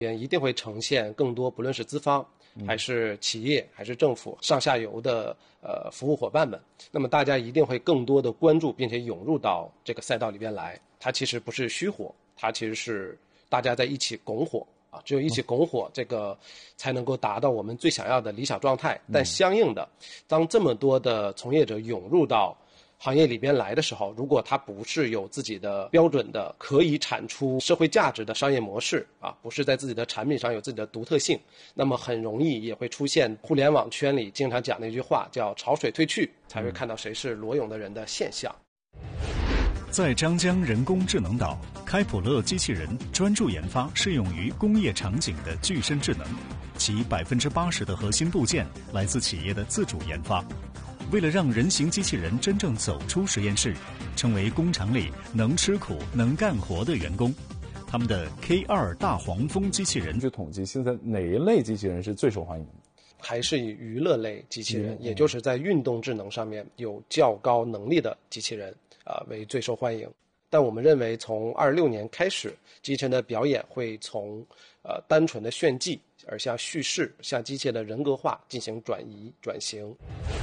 一定会呈现更多，不论是资方还是企业还是政府上下游的服务伙伴们，那么大家一定会更多的关注并且涌入到这个赛道里边来。它其实不是虚火，它其实是大家在一起拱火啊，只有一起拱火，这个才能够达到我们最想要的理想状态。但相应的，当这么多的从业者涌入到行业里边来的时候，如果它不是有自己的标准的可以产出社会价值的商业模式啊，不是在自己的产品上有自己的独特性，那么很容易也会出现互联网圈里经常讲的一句话，叫潮水退去才会看到谁是裸泳的人的现象。 在张江人工智能岛，开普勒机器人专注研发适用于工业场景的具身智能，其80%的核心部件来自企业的自主研发。为了让人形机器人真正走出实验室，成为工厂里能吃苦、能干活的员工，他们的 K2 大黄蜂机器人， 据统计，现在哪一类机器人是最受欢迎的？ 还是以娱乐类机器人，也就是在运动智能上面有较高能力的机器人为最受欢迎。但我们认为，从26年开始，机器人的表演会从单纯的炫技，而向叙事、向机械的人格化进行转型。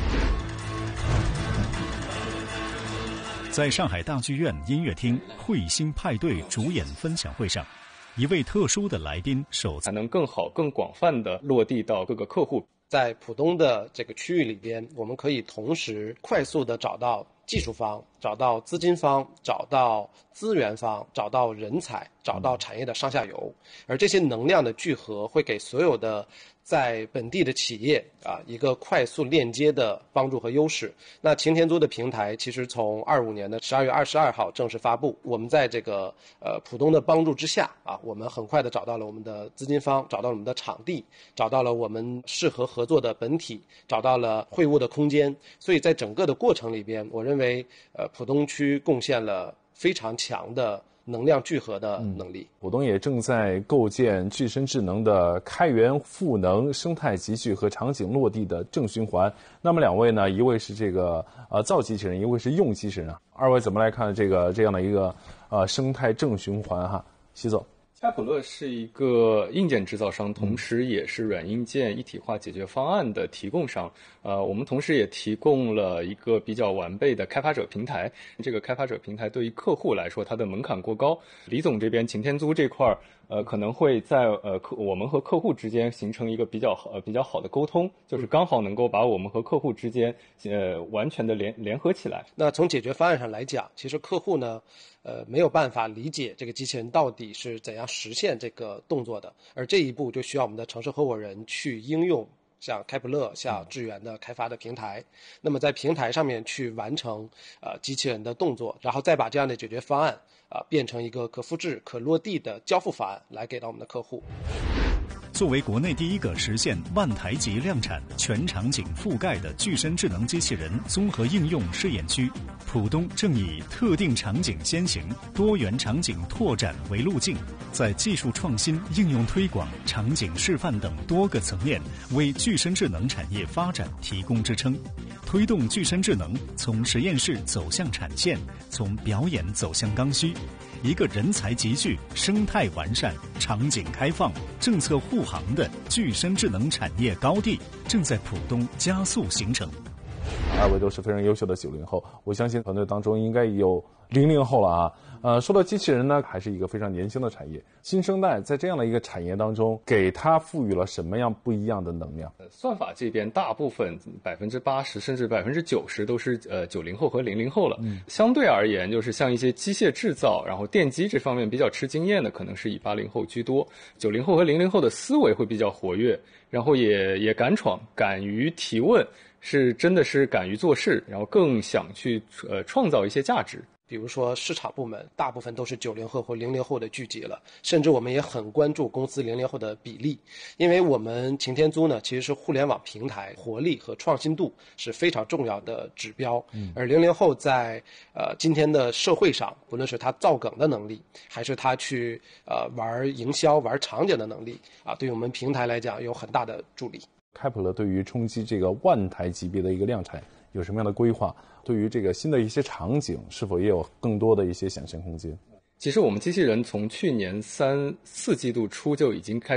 在上海大剧院音乐厅彗星派对主演分享会上，一位特殊的来宾才能更好、更广泛地落地到各个客户。 在浦东的这个区域里边，我们可以同时快速地找到技术方、找到资金方、找到资源方、找到人才、找到产业的上下游，而这些能量的聚合会给所有的在本地的企业一个快速链接的帮助和优势。那擎天租的平台其实从25年的12月22号正式发布，我们在这个浦东的帮助之下我们很快的找到了我们的资金方，找到了我们的场地，找到了我们适合合作的本体，找到了会务的空间。所以在整个的过程里边，我认为浦东区贡献了非常强的能量聚合的能力。 浦东也正在构建具身智能的开源赋能生态集聚和场景落地的正循环。那么两位呢，一位是这个造机器人，一位是用机器人二位怎么来看这样的一个生态正循环习总。 开普勒是一个硬件制造商，同时也是软硬件一体化解决方案的提供商。我们同时也提供了一个比较完备的开发者平台。这个开发者平台对于客户来说，它的门槛过高。李总这边擎天租这块可能会在我们和客户之间形成一个比较好的沟通，就是刚好能够把我们和客户之间完全的联合起来。 那从解决方案上来讲，其实客户呢没有办法理解这个机器人到底是怎样实现这个动作的，而这一步就需要我们的城市合伙人去应用像开普勒、像智源的开发的平台，那么在平台上面去完成机器人的动作，然后再把这样的解决方案变成一个可复制、可落地的交付方案来给到我们的客户。 作为国内第一个实现万台级量产、全场景覆盖的具身智能机器人综合应用试验区，浦东正以特定场景先行、多元场景拓展为路径，在技术创新、应用推广、场景示范等多个层面，为具身智能产业发展提供支撑，推动具身智能从实验室走向产线，从表演走向刚需。一个人才集聚、生态完善、场景开放、政策护航的具身智能产业高地正在浦东加速形成。 二位都是非常优秀的90后，我相信团队当中应该有00后了说到机器人呢，还是一个非常年轻的产业。新生代在这样的一个产业当中，给它赋予了什么样不一样的能量？ 算法这边大部分80%甚至90%都是90后和00后了。相对而言，就是像一些机械制造，然后电机这方面比较吃经验的，可能是以80后居多。90后和00后的思维会比较活跃，然后也敢闯，敢于提问，是真的是敢于做事，然后更想去创造一些价值。 比如说市场部门大部分都是90后或00后的聚集了，甚至我们也很关注公司00后的比例，因为我们擎天租呢其实是互联网平台活力和创新度是非常重要的指标，而00后在今天的社会上，不论是他造梗的能力，还是他去玩营销、玩场景的能力对于我们平台来讲有很大的助力。 开普勒对于冲击这个万台级别的一个量产有什么样的规划？对于这个新的一些场景，是否也有更多的一些想象空间？ 其实我们机器人从去年3、4季度初就已经开